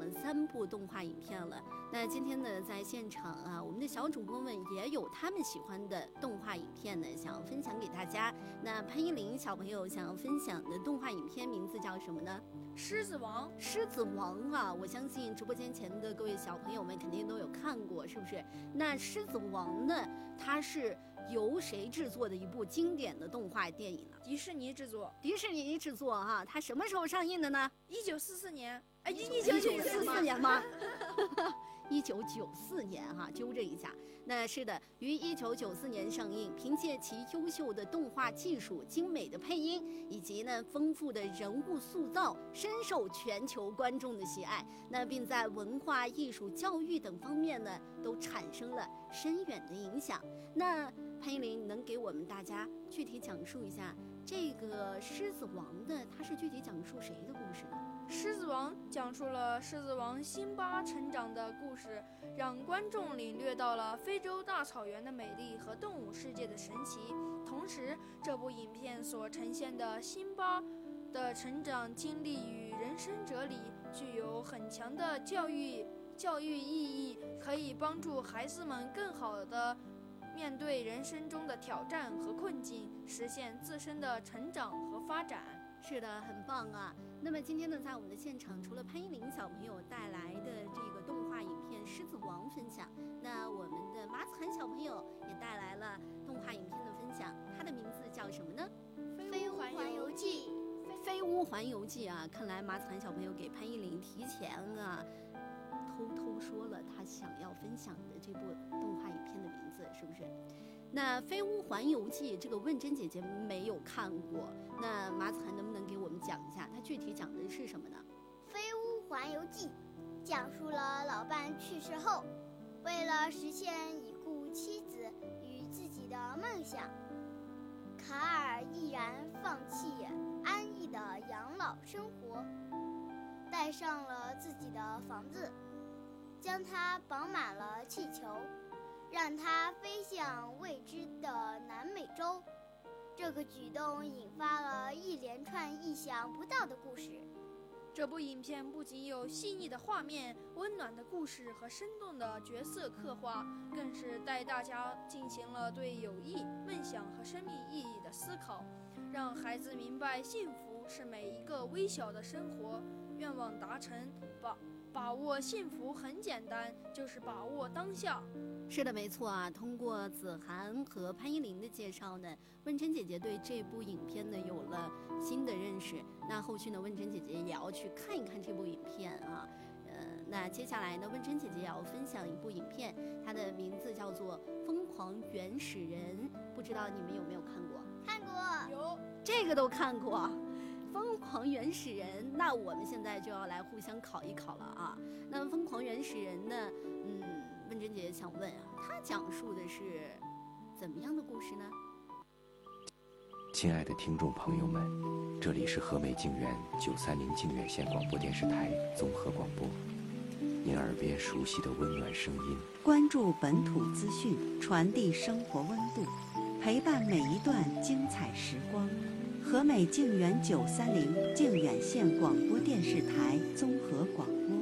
了3部动画影片了。那今天呢，在现场啊，我们的小主播们也有他们喜欢的动画影片呢，想要分享给大家。那潘依林小朋友想要分享的动画影片名字叫什么呢？ 狮子王。 狮子王啊，我相信直播间前的各位小朋友们肯定都有看过，是不是？那狮子王呢，它是由谁制作的一部经典的动画电影呢？ 迪士尼制作。 迪士尼制作哈，它什么时候上映的呢 ？1944年。 1944年吗？1994年哈，纠正一下。那是的，于1994年上映，凭借其优秀的动画技术、精美的配音以及呢丰富的人物塑造，深受全球观众的喜爱。那并在文化艺术、教育等方面呢都产生了深远的影响。那潘依林能给我们大家具体讲述一下这个狮子王的，它是具体讲述谁的故事呢？ 狮子王讲述了狮子王辛巴成长的故事，让观众领略到了非洲大草原的美丽和动物世界的神奇。同时，这部影片所呈现的辛巴的成长经历与人生哲理具有很强的教育意义，可以帮助孩子们更好地面对人生中的挑战和困境，实现自身的成长和发展。 是的，很棒啊！那么今天呢，在我们的现场，除了潘依林小朋友带来的这个动画影片《狮子王》分享，那我们的马子涵小朋友也带来了动画影片的分享，它的名字叫什么呢？ 飞屋环游记。 飞屋环游记啊！看来马子涵小朋友给潘依林提前啊偷偷说了他想要分享的这部动画影片的名字，是不是？那《飞屋环游记》这个问真姐姐没有看过，那马子涵能不能给我们讲一下，它具体讲的是什么呢？ 《飞屋环游记》讲述了老伴去世后，为了实现已故妻子与自己的梦想，卡尔毅然放弃安逸的养老生活，带上了自己的房子，将它绑满了气球，让它飞向未知的南美洲。这个举动引发了一连串意想不到的故事。 这部影片不仅有细腻的画面、温暖的故事和生动的角色刻画，更是带大家进行了对友谊、梦想和生命意义的思考，让孩子明白幸福是每一个微小的生活，愿望达成，把握幸福很简单，就是把握当下。 是的，没错啊。通过子涵和潘依林的介绍呢，问真姐姐对这部影片呢有了新的认识。那后续呢，问真姐姐也要去看一看这部影片啊。那接下来呢，问真姐姐也要分享一部影片，它的名字叫做《疯狂原始人》，不知道你们有没有看过？ 看过， 有， 这个都看过。疯狂原始人，那我们现在就要来互相考一考了啊。那么疯狂原始人呢，问真姐姐想问啊，它讲述的是怎么样的故事呢？ 亲爱的听众朋友们，这里是和美静园930靖远县广播电视台综合广播，您耳边熟悉的温暖声音， 关注本土资讯，传递生活温度，陪伴每一段精彩时光。和美静园930靖远县广播电视台综合广播。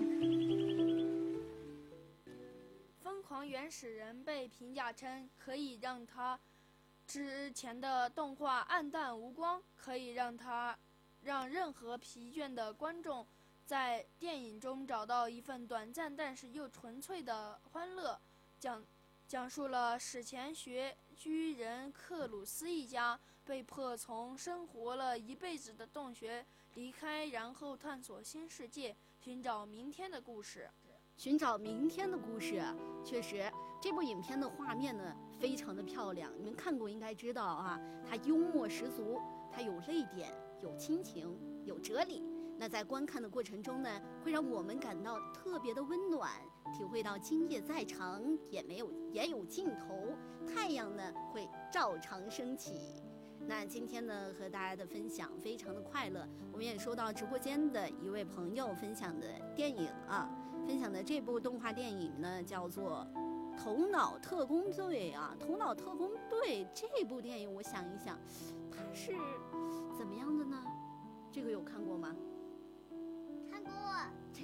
疯狂原始人被评价称可以让他之前的动画黯淡无光，可以让任何疲倦的观众在电影中找到一份短暂但是又纯粹的欢乐。讲述了史前学居人克鲁斯一家被迫从生活了一辈子的洞穴离开，然后探索新世界，寻找明天的故事。 寻找明天的故事，确实，这部影片的画面呢非常的漂亮，你们看过应该知道啊，它幽默十足，它有泪点，有亲情，有哲理。那在观看的过程中呢，会让我们感到特别的温暖，体会到今夜再长也有尽头，太阳呢会照常升起。那今天呢和大家的分享非常的快乐，我们也收到直播间的一位朋友分享的电影啊，分享的这部动画电影呢叫做《头脑特工队》啊，《头脑特工队》这部电影我想一想，它是怎么样的呢？这个有看过吗？ 看过。